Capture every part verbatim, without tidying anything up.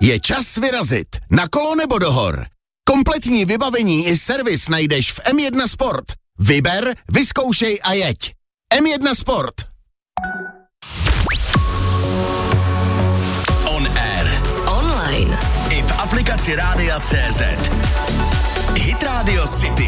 Je čas vyrazit. Na kolo nebo do hor. Kompletní vybavení i servis najdeš v M jedna Sport. Vyber, vyzkoušej a jeď. M jedna Sport. On air. Online. I v aplikaci Rádia C Z. Hit Radio City.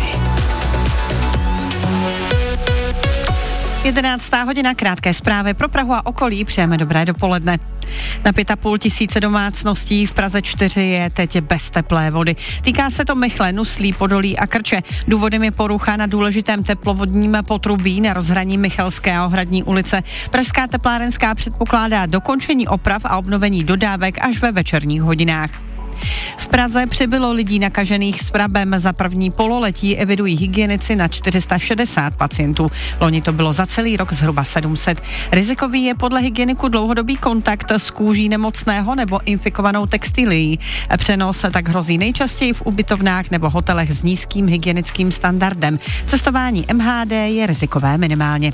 jedenáctá hodina, krátké zprávy pro Prahu a okolí, přejeme dobré dopoledne. Na pět a půl tisíce domácností v Praze čtyři je teď bez teplé vody. Týká se to Michle, Nuslí, Podolí a Krče. Důvodem je porucha na důležitém teplovodním potrubí na rozhraní Michalské a Ohradní ulice. Pražská teplárenská předpokládá dokončení oprav a obnovení dodávek až ve večerních hodinách. V Praze přibylo lidí nakažených s vrabem. Za první pololetí evidují hygienici na čtyři sta šedesát pacientů. Loni to bylo za celý rok zhruba sedm set. Rizikový je podle hygieniků dlouhodobý kontakt s kůží nemocného nebo infikovanou textilií. Přenos tak hrozí nejčastěji v ubytovnách nebo hotelech s nízkým hygienickým standardem. Cestování M H D je rizikové minimálně.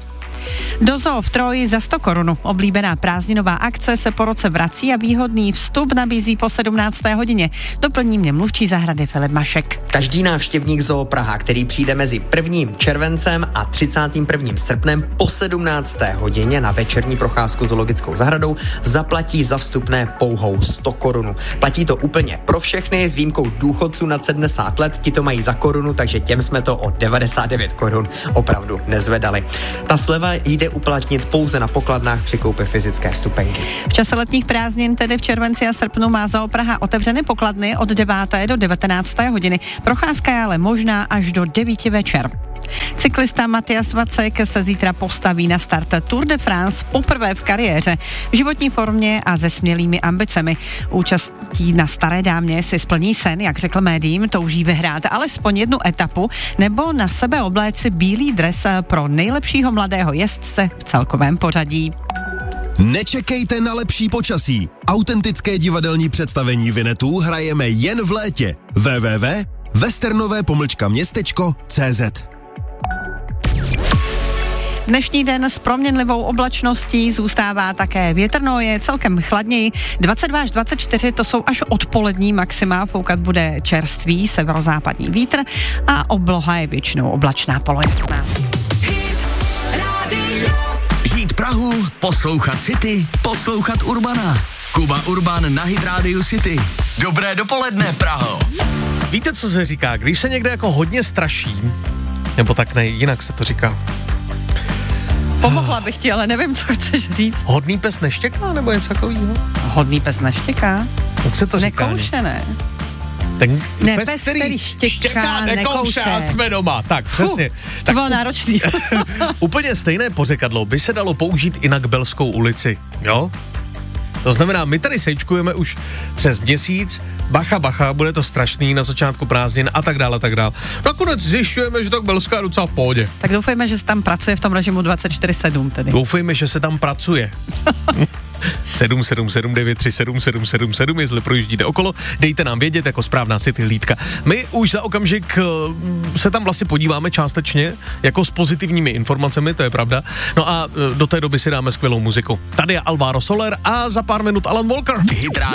Do zoo v Troji za sto korun. Oblíbená prázdninová akce se po roce vrací a výhodný vstup nabízí po sedmnácté hodině. Doplní mě mluvčí zahrady Filip Mašek. Každý návštěvník Zoo Praha, který přijde mezi prvním červencem a třicátým prvním srpnem po sedmnácté hodině na večerní procházku zoologickou zahradou, zaplatí za vstupné pouhou sto korun. Platí to úplně pro všechny, s výjimkou důchodců nad sedmdesát let, ti to mají za korunu, takže těm jsme to o devadesát devět korun opravdu nezvedali. Ta sleva jde uplatnit pouze na pokladnách při koupi fyzické vstupenky. V čase letních prázdnin, tedy v červenci a srpnu, má Zoo Praha otevřeny pokladny od deváté do devatenácté hodiny. Procházka je ale možná až do devíti večer. Cyklista Matias Vacek se zítra postaví na start Tour de France poprvé v kariéře. V životní formě a se smělými ambicemi. Účastí na Staré dámě si splní sen, jak řekl médiím, touží vyhrát alespoň jednu etapu nebo na sebe obléci bílý dres pro nejlepšího mladého jezdce v celkovém pořadí. Nečekejte na lepší počasí. Autentické divadelní představení Vinetů hrajeme jen v létě. w w w tečka westernové pomlčka městečko tečka cé zet. Dnešní den s proměnlivou oblačností zůstává také větrno, je celkem chladněji. dvacet dva až dvacet čtyři to jsou až odpolední maxima, foukat bude čerstvý severozápadní vítr a obloha je většinou oblačná polojasná. Žít Prahu, poslouchat City, poslouchat Urbana. Kuba Urban na Hit Radio City. Dobré dopoledne, Praho. Víte, co se říká, když se někde jako hodně straší, nebo tak ne, jinak se to říká. Pomohla bych ti, ale nevím, co chceš říct. Hodný pes neštěká, nebo něco takového? Hodný pes neštěká? Jak se to říká? Nekouše, ne? Ten ne, pes, pes, který, který štěká, štěká nekouše a jsme doma. Tak, Fuh, přesně. To tak, bylo náročný. Úplně stejné pořekadlo by se dalo použít i na Kbelskou ulici, jo? To znamená, my tady sejčkujeme už přes měsíc, bacha, bacha, bude to strašný na začátku prázdnin a tak dále, a tak dále. Nakonec zjišťujeme, že ta Kbelská je docela v pohodě. Tak doufejme, že se tam pracuje v tom režimu dvacet čtyři sedm tedy. Doufejme, že se tam pracuje. sedm sedm sedm devět tři sedm sedm sedm sedm, jestli projíždíte okolo, dejte nám vědět jako správná City hlídka. My už za okamžik se tam vlastně podíváme částečně, jako s pozitivními informacemi, to je pravda. No a do té doby si dáme skvělou muziku. Tady je Alvaro Soler a za pár minut Alan Walker.